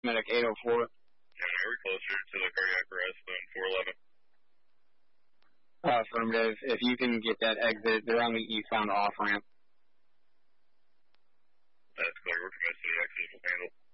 Medic 804. Yeah, we're closer to the cardiac arrest than 411. Affirmative. If you can get that exit, they're on the eastbound off-ramp. That's clear. We're committed to the exit. We'll handle.